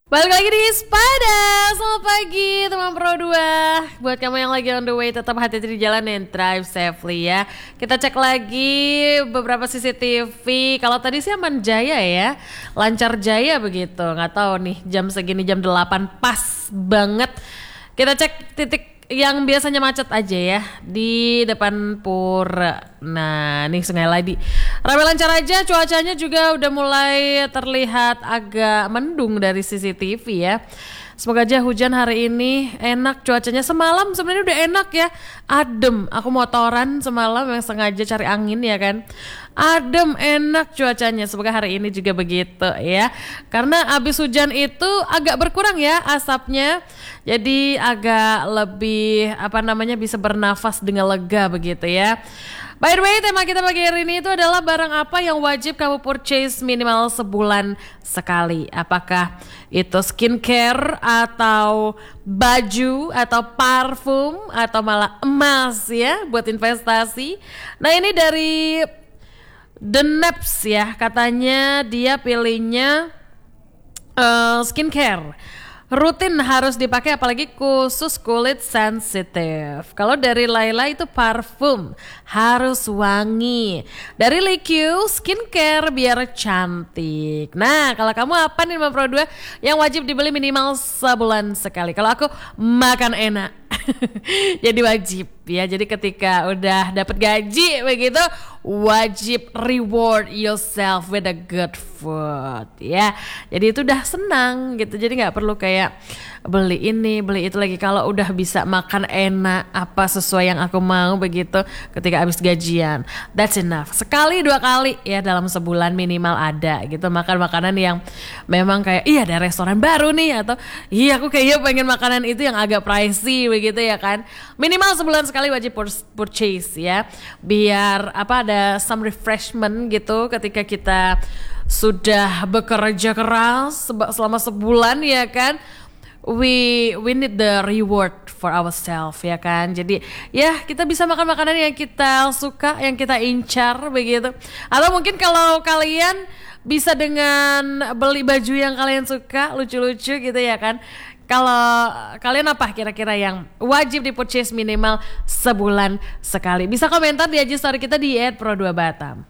Balik lagi di Spada. Selamat pagi teman Pro 2. Buat kamu yang lagi on the way, tetap hati-hati di jalan dan drive safely ya. Kita cek lagi beberapa CCTV. Kalau tadi sih aman jaya ya, lancar jaya begitu. Nggak tahu nih jam segini, jam 8 pas banget. Kita cek titik yang biasanya macet aja ya, di depan Pura. Nah ini Sungai Ladi ramai lancar aja, cuacanya juga udah mulai terlihat agak mendung dari CCTV ya. Semoga aja hujan hari ini enak cuacanya. Semalam sebenarnya udah enak ya, adem. Aku motoran semalam yang sengaja cari angin ya kan. Adem, enak cuacanya. Semoga hari ini juga begitu ya. Karena abis hujan itu agak berkurang ya asapnya. Jadi agak lebih bisa bernafas dengan lega begitu ya. By the way, tema kita pagi hari ini itu adalah barang apa yang wajib kamu purchase minimal sebulan sekali. Apakah itu skincare atau baju atau parfum atau malah emas ya buat investasi. Nah ini dari The Naps ya, katanya dia pilihnya skincare. Rutin harus dipakai apalagi khusus kulit sensitif. Kalau dari Laila itu parfum harus wangi. Dari Liquiu skincare biar cantik. Nah kalau kamu apa nih Mbak Pro 2 yang wajib dibeli minimal sebulan sekali? Kalau aku makan enak. Jadi wajib ya. Jadi ketika udah dapat gaji begitu wajib reward yourself with a good food ya. Jadi itu udah senang gitu. Jadi nggak perlu kayak beli ini beli itu lagi. Kalau udah bisa makan enak apa sesuai yang aku mau begitu ketika habis gajian, that's enough. Sekali dua kali ya dalam sebulan minimal ada gitu makan makanan yang memang kayak iya ada restoran baru nih, atau iya aku kayaknya pengen makanan itu yang agak pricey begitu ya kan. Minimal sebulan sekali wajib purchase ya, biar ada some refreshment gitu ketika kita sudah bekerja keras selama sebulan ya kan. We need the reward for ourselves ya kan. Jadi ya kita bisa makan makanan yang kita suka, yang kita incar begitu. Atau mungkin kalau kalian bisa dengan beli baju yang kalian suka, lucu-lucu gitu ya kan. Kalau kalian apa kira-kira yang wajib di purchase minimal sebulan sekali? Bisa komentar di IG story kita di @pro2batam.